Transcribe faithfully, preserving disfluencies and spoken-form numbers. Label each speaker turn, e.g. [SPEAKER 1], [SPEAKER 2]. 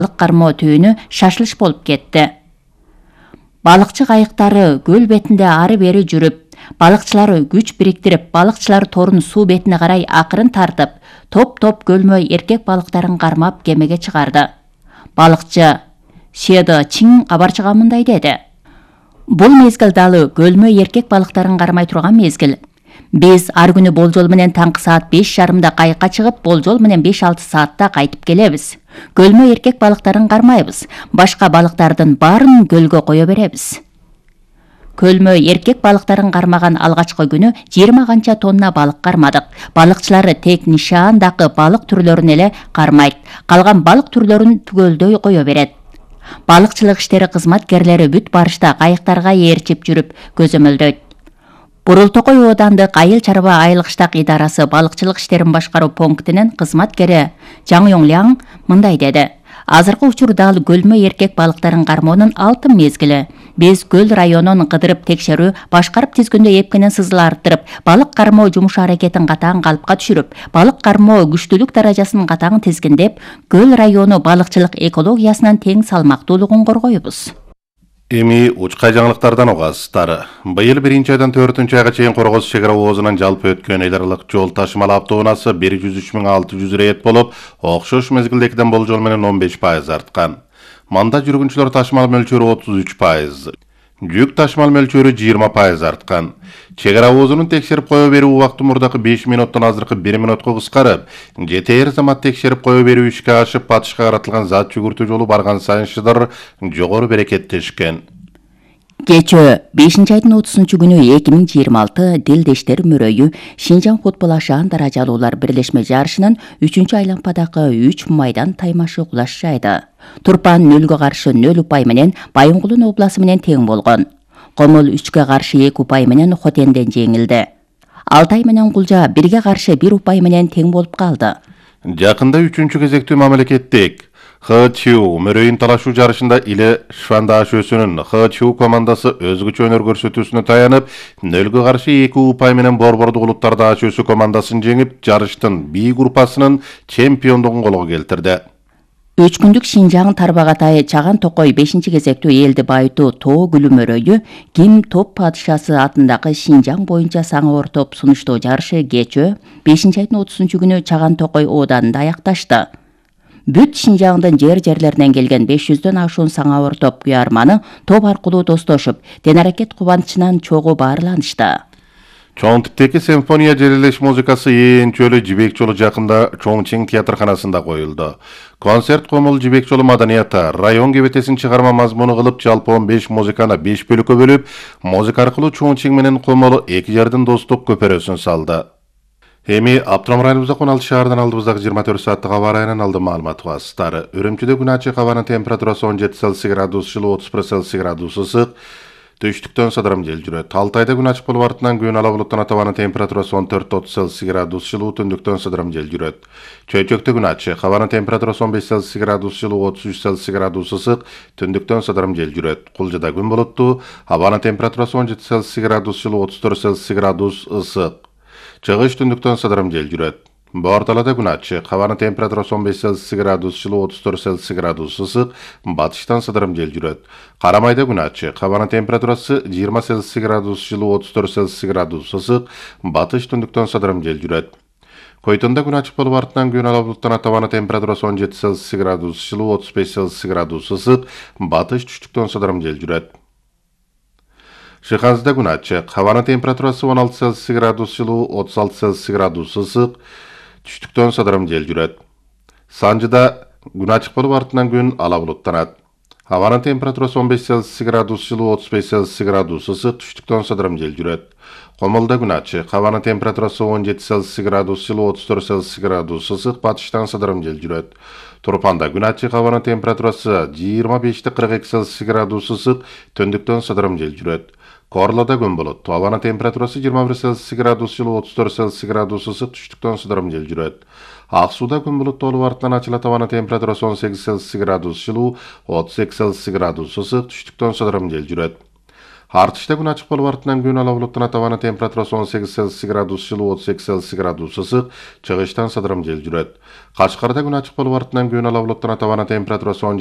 [SPEAKER 1] Балық кармоо түйүнү шашылыш болуп кетти. Балыкчы кайыктары көл бетинде ары бери жүрүп, балыкчылар күч бириктирип, балыкчылар торун суу бетине карай акырын тартып, топ-топ көлмө эркек балыктарын кармап кемеге чыгарды. Балыкчы Седо Чин кабарчыга мындай деди. Бул мезгил далы көлмө эркек балыктарын кармай турган мезгил. Биз ар күнү болжол менен таңкы саат беш жарымда кайыкка чыгып, болжол менен беш алты саатта кайтып келебиз. Көлмө эркек балыктарын кармайбыз. Башка балыктардын баарын көлгө кое беребиз. Көлмө эркек балыктарын кармаган алгачкы күнү жыйырма канча тонна балык кармадык. Балыкчылар тек нишаандагы балык түрлөрүн эле кармайт. Калган балык түрлөрүн түгөлдөй кое берет. Балыкчылык иштери кызматкерлери бүт барышта кайыктарга ээрчип жүрүп көзөмөлдөйт. Бурултокой оодандык айыл чарба айылгыштак идарасы балыкчылык иштерин башкаруу пунктинин кызматкери Жаң Йоңляң мындай деди. Азыркы учурда ал көлмө эркек балыктарын кармоонун алтын мезгили. Биз көл районун кыдырып текшерүү, башкарып тизгүндө эпкинин сызыл арттырып, балык кармоо жумуш аракетин катаң калыпка түшүрүп, балык кармоо күчтүүлүк даражасын катаң тизгиндеп, көл району балыкчылык экологиясынын тең салмактуулугун коргойбуз.
[SPEAKER 2] Эми учкай жаңылыктардан угасыздар. Быйыл биринчи айдан төртүнчү айга чейин Коргоз чек ара оозунан жалпы өткөн эл аралык жол ташымал автоунаасы бир жүз үч миң алты жүз рейд болуп, окшош мезгилдегиден болжол менен он беш пайыз арткан. Манда жүргүнчүлөр ташымал мөлчөрү отуз үч пайыз. Жүк ташымал мөлчөрү жыйырма пайыз арткан. Чек ара оозунун текшерип кое берүү убакыты мурдакы беш минуттан азыркы бир минутка кыскарып, жетээр замат текшерип кое берүү ишке ашып, батышка каратылган зат жүгүртүү жолу барган сайын шыдыр жогору берекеттешкен.
[SPEAKER 1] Кечөө бешинчи айдын отузунчу күнү эки миң жыйырма алты Дилдештер мөрөйү Шинжаң футбол ашаан даражалуулар бирлешме жарышынын үчүнчү айлампадагы үч майдан таймашы кулаш жайды. Турпан нөлгө каршы нөл упай менен Байынгулун обласы менен тең болгон. Комул үчкө каршы эки упай менен Хотенден жеңилди. Алтай менен Кулжа бирге каршы бир упай менен тең болуп калды.
[SPEAKER 2] Жакында үчүнчү кезектүү мамлекеттик Хэчиу мөрөйүн талашуу жарышында Иле Швандашөсүнүн Хэчиу командасы өзгөчө өнөр көрсөтүүсүнө таянып, нөлгө каршы эки упай менен Борбордук улуттар Дашөсү командасын жеңип, жарыштын Би группасынын чемпиондугун колго келтирди.
[SPEAKER 1] Үч күндүк Шинжаң Тарбагатай Чаган Токой бешинчи кезектүү элди байытуу Тоо Гүлү мөрөйү Ким топ падышасы атындагы Шинжаң боюнча саңа топ сунуштоо жарышы кечөө бешинчи айдын отузунчу күнү Чаган Токой ооданында аякташты. Бүт Шинжаңдын жер-жерлеринен келген беш жүздөн ашуун саңа топ куярманы топ аркылуу достошуп, тен аракет кубанычынан чогуу баарланышты.
[SPEAKER 2] Чоң типтеги симфония желелеш музыкасы ээн чөлү Жибек жолу жакында Чоңчиң театрканасында коюлду. Концерт Комул Жибек жолу маданияты район кебетесин чыгарма мазмуну кылып, жалпы он беш музыканы беш бөлүккө бөлүп, музыка аркылуу Чоңчиң менен Комул эки жердин достук көпөрөсүн салды. Эми Аптырам районубузда он алты шаардан алдыбыздагы жыйырма төрт сааттык аба ырайынан алды маалымат угасыздар. Үрүмчүдө күн ачык, абанын температурасы он жети Цельсий градус жылуу, отуз бир Цельсий градус ысык. Түштүктөн сыдырым жел жүрөт. Алтайда күн ачык болуп артынан күн ала булуттан атабанын температурасы он төрт отуз Цельсий градус жылуу, түндүктөн сыдырым жел жүрөт. Чөйчөктө күн ачык, абанын температурасы он беш Цельсий градус жылуу, отуз үч Цельсий градус ысык, түндүктөн сыдырым жел жүрөт. Кулжада күн булуттуу, абанын температурасы он жети Цельсий градус жылуу, отуз төрт Цельсий градус ысык. Чыгыш түндүктөн сыдырым жел жүрөт. Борталада күн ачык, абанын температурасы он беш Цельсий градус жылуу, отуз төрт Цельсий градус ысык, батыштан сыдырым жел жүрөт. Карамайда күн ачык, абанын температурасы жыйырма Цельсий градус жылуу, отуз төрт Цельсий градус ысык, батыш түндүктөн сыдырым жел жүрөт. Койтонда күн ачык болуп артынан күн ала булуттан атабанын температурасы он жети Цельсий градус жылуу, отуз беш Цельсий градус ысык, батыш түштүктөн сыдырым жел жүрөт. Шыханзда күн ачык, абанын температурасы он алты Цельсий градус жылуу, отуз алты Цельсий градус ысык, түштүктөн сыдырым жел жүрөт. Санжыда күн ачык болуп артынан күн ала булуттанат. Абанын температурасы он беш Цельсий градус жылуу, отуз беш Цельсий градус ысык, түштүктөн сыдырым жел жүрөт. Комулда күн ачык, абанын температурасы он жети Цельсий градус жылуу, отуз төрт Цельсий градус ысык, батыштан сыдырым жел жүрөт. Турпанда күн ачык, абанын температурасы жыйырма беш кырк эки Цельсий градус ысык, түндүктөн сыдырым жел жүрөт. Корлода күн булуттуу, абанын температурасы жыйырма бир Цельсий градус жылуу, отуз төрт Цельсий градус ысык, түштүктөн сыдырым жел жүрөт. Ак сууда күн булуттуу болуп артынан ачылат, абанын температурасы он сегиз Цельсий градус жылуу, отуз эки Цельсий градус ысык, түштүктөн сыдырым жел жүрөт. Артышта күн ачык болуп артынан күн ала булуттан атабаны температурасы он сегиз Цельсий градус жылуу, отуз эки Цельсий градус ысык, чыгыштан сыдырым жел жүрөт. Кашкарда күн ачык болуп артынан күн ала булуттан атабаны температурасы